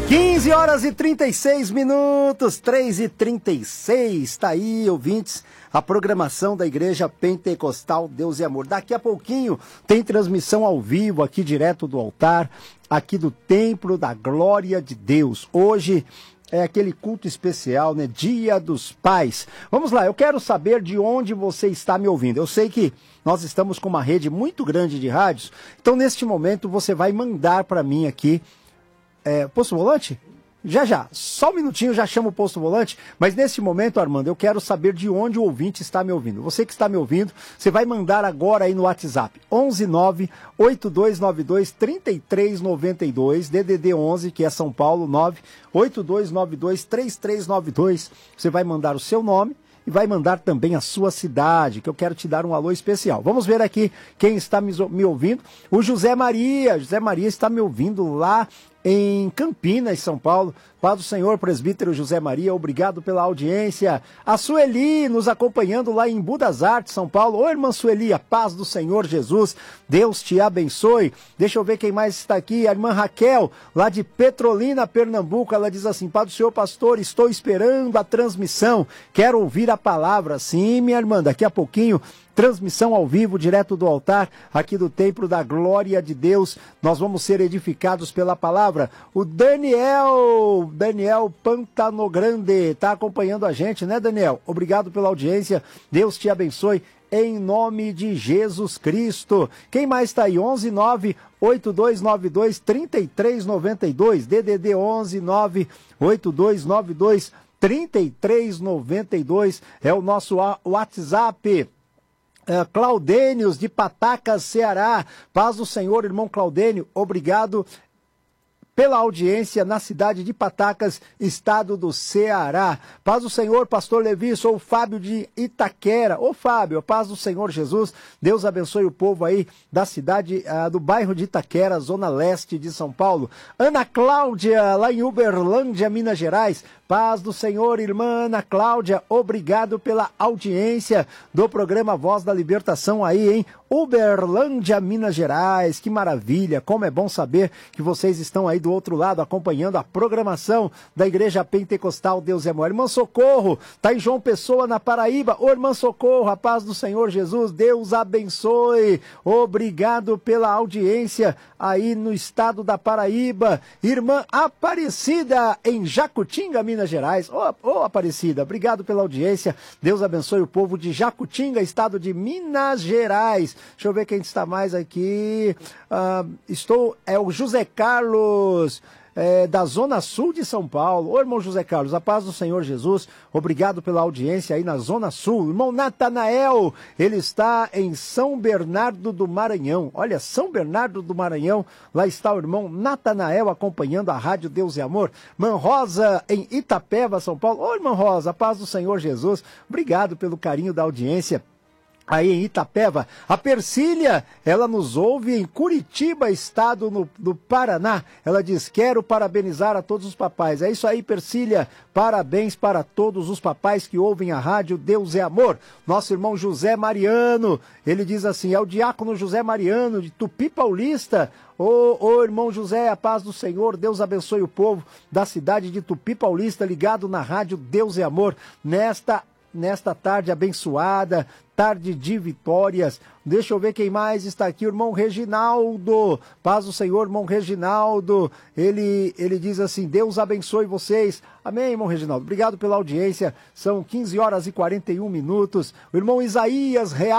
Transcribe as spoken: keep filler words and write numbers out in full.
quinze horas e trinta e seis minutos, três e trinta e seis, tá aí, ouvintes, a programação da Igreja Pentecostal Deus e Amor. Daqui a pouquinho tem transmissão ao vivo aqui direto do altar, aqui do Templo da Glória de Deus. Hoje é aquele culto especial, né? Dia dos Pais. Vamos lá, eu quero saber de onde você está me ouvindo. Eu sei que nós estamos com uma rede muito grande de rádios, então neste momento você vai mandar para mim aqui. É, posto volante? Já, já. Só um minutinho, já chamo o posto volante. Mas nesse momento, Armando, eu quero saber de onde o ouvinte está me ouvindo. Você que está me ouvindo, você vai mandar agora aí no WhatsApp. onze nove oito dois nove dois três três nove dois, D D D onze, que é São Paulo, nove oito dois nove dois três três nove dois. Você vai mandar o seu nome e vai mandar também a sua cidade, que eu quero te dar um alô especial. Vamos ver aqui quem está me, me ouvindo. O José Maria. José Maria está me ouvindo lá em Campinas, São Paulo. Paz do Senhor, presbítero José Maria, obrigado pela audiência. A Sueli nos acompanhando lá em Budas Artes, São Paulo. Ô, irmã Sueli, a paz do Senhor Jesus, Deus te abençoe. Deixa eu ver quem mais está aqui. A irmã Raquel, lá de Petrolina, Pernambuco, ela diz assim: Paz do Senhor, pastor, estou esperando a transmissão, quero ouvir a palavra. Sim, minha irmã, daqui a pouquinho, transmissão ao vivo, direto do altar, aqui do Templo da Glória de Deus. Nós vamos ser edificados pela palavra. O Daniel, Daniel Pantanogrande, está acompanhando a gente, né, Daniel? Obrigado pela audiência, Deus te abençoe, em nome de Jesus Cristo. Quem mais está aí? onze nove oito dois nove dois três três nove dois, D D D onze nove oito dois nove dois três três nove dois, é o nosso WhatsApp. Uh, Claudênios de Patacas, Ceará. Paz do Senhor, irmão Claudênio, obrigado pela audiência na cidade de Patacas, estado do Ceará. Paz do Senhor, pastor Levi, sou o Fábio de Itaquera. Ô Fábio, paz do Senhor Jesus, Deus abençoe o povo aí da cidade, uh, do bairro de Itaquera, zona leste de São Paulo. Ana Cláudia, lá em Uberlândia, Minas Gerais. Paz do Senhor, irmã Ana Cláudia, obrigado pela audiência do programa Voz da Libertação aí em Uberlândia, Minas Gerais. Que maravilha, como é bom saber que vocês estão aí do outro lado acompanhando a programação da Igreja Pentecostal Deus é Amor. Irmã Socorro, tá em João Pessoa, na Paraíba. Ô, irmã Socorro, a paz do Senhor Jesus, Deus abençoe. Obrigado pela audiência aí no estado da Paraíba. Irmã Aparecida, em Jacutinga, Minas Gerais. Ô, oh, oh, Aparecida, obrigado pela audiência. Deus abençoe o povo de Jacutinga, estado de Minas Gerais. Deixa eu ver quem está mais aqui. Uh, estou, é o José Carlos, é, da Zona Sul de São Paulo. Ô, irmão José Carlos, a paz do Senhor Jesus, obrigado pela audiência aí na Zona Sul. Irmão Natanael, ele está em São Bernardo do Maranhão. Olha, São Bernardo do Maranhão, lá está o irmão Natanael acompanhando a Rádio Deus e Amor. Irmã Rosa, em Itapeva, São Paulo. Ô, irmã Rosa, a paz do Senhor Jesus, obrigado pelo carinho da audiência aí em Itapeva. A Persília, ela nos ouve em Curitiba, estado no, do Paraná. Ela diz: quero parabenizar a todos os papais. É isso aí, Persília, parabéns para todos os papais que ouvem a rádio Deus é Amor. Nosso irmão José Mariano, ele diz assim: é o diácono José Mariano de Tupi Paulista. Ô, ô irmão José, a paz do Senhor, Deus abençoe o povo da cidade de Tupi Paulista, ligado na rádio Deus é Amor, nesta nesta tarde abençoada, tarde de vitórias. Deixa eu ver quem mais está aqui. O irmão Reginaldo, paz do Senhor, irmão Reginaldo, ele, ele diz assim: Deus abençoe vocês. Amém, irmão Reginaldo, obrigado pela audiência. São quinze horas e quarenta e um minutos. O irmão Isaías Real